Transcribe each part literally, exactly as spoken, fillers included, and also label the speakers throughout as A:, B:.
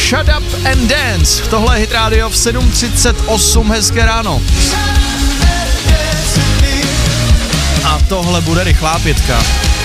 A: Shut Up and Dance. Tohle je Hit Radio v sedm třicet osm, hezké ráno. A tohle bude rychlá pětka.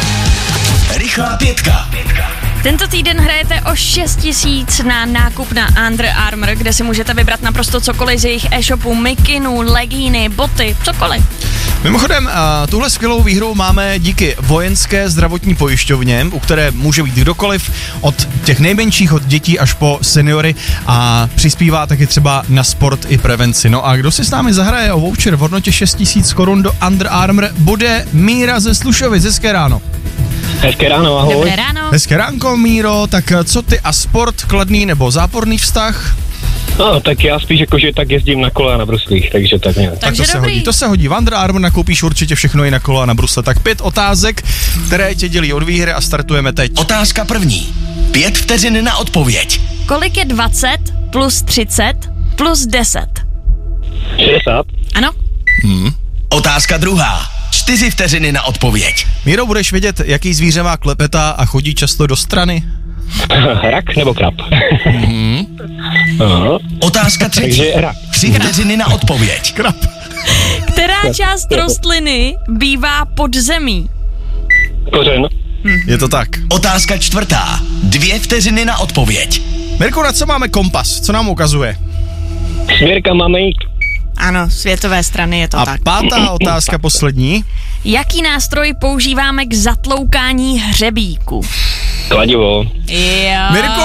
B: Rychlá pětka.
C: Tento týden hrajete o šest tisíc na nákup na Under Armour, kde si můžete vybrat naprosto cokoliv z jejich e-shopu, mikinu, legíny, boty, cokoliv.
A: Mimochodem, uh, tuhle skvělou výhru máme díky Vojenské zdravotní pojišťovně, u které může být kdokoliv, od těch nejmenších, od dětí až po seniory, a přispívá taky třeba na sport i prevenci. No a kdo si s námi zahraje o voucher v hodnotě šest tisíc korun do Under Armour, bude Míra ze Slušovic. Hezké ráno.
D: Hezké ráno, ahoj.
C: Dobré ráno.
A: Hezké ránko, Míro, tak co ty a sport, kladný nebo záporný vztah?
D: No, tak já spíš jako, že tak jezdím na kole a na bruslích, takže tak nějak.
A: Tak
C: Takže
A: to se
C: dobrý.
A: hodí, to se hodí. V Under Armour nakoupíš určitě všechno i na kolo a na brusle. Tak pět otázek, které tě dělí od výhry, a startujeme teď.
B: Otázka první. Pět vteřin na odpověď.
C: Kolik je dvacet plus třicet plus deset?
D: šedesát.
C: Ano?
A: Hmm.
B: Otázka druhá. Čtyři vteřiny na odpověď.
A: Míro, budeš vědět, jaký zvíře má klepeta a chodí často do strany?
D: Rak nebo krab?
A: Mhm.
D: Aha.
B: Otázka třetí.
D: Takže rak.
B: Tři vteřiny na odpověď.
A: Krab.
C: Která část rostliny bývá pod zemí?
D: Kořen.
A: Je to tak.
B: Otázka čtvrtá. Dvě vteřiny na odpověď.
A: Mirko, na co máme kompas? Co nám ukazuje?
D: Směrka máme jít.
C: Ano, světové strany je to
A: A
C: tak.
A: pátá otázka, poslední.
C: Jaký nástroj používáme k zatloukání hřebíku?
D: Kladivo.
C: Jo.
A: Mirko!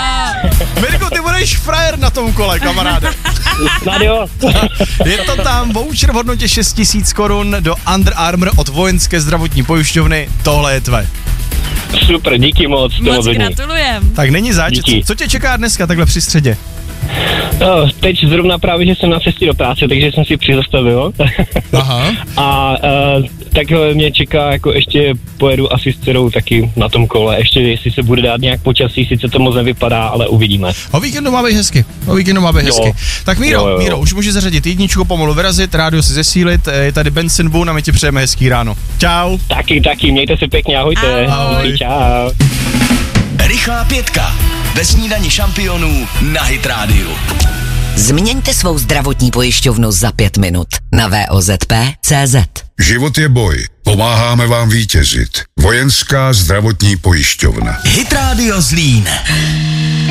A: Mirko, ty budeš frajer na tom kole, kamaráde.
D: Snad jo.
A: Je to tam voucher v hodnotě šest tisíc korun do Under Armour od Vojenské zdravotní pojišťovny. Tohle je tvé.
D: Super, díky moc. to
C: Moc
D: hodně.
C: gratulujem.
A: Tak není zač.
D: Díky.
A: Co, co tě čeká dneska takhle při středě?
D: No, teď zrovna právě, že jsem na cestě do práce, takže jsem si přizastavil.
A: Aha.
D: A uh, tak mě čeká, jako ještě pojedu asi s dcerou taky na tom kole. Ještě jestli se bude dát nějak počasí, sice to moc nevypadá, ale uvidíme.
A: O víkendu má být hezky. O víkendu má být
D: Jo.
A: hezky. Tak Míro,
D: Jo, jo, jo.
A: Míro, už můžeš zařadit jedničku, pomalu vyrazit, rádio si zesílit, je tady Benson Boone a my ti přejeme hezký ráno. Čau.
D: Taky, taky, mějte se pěkně, ahojte.
A: Ahoj.
D: Díky, čau.
B: Rychlá pětka. Ve snídani šampionů na Hit Radio.
E: Změňte svou zdravotní pojišťovnu za pět minut na v o z p tečka cé zet.
F: Život je boj. Pomáháme vám vítězit. Vojenská zdravotní pojišťovna.
B: Hit Radio Zlín.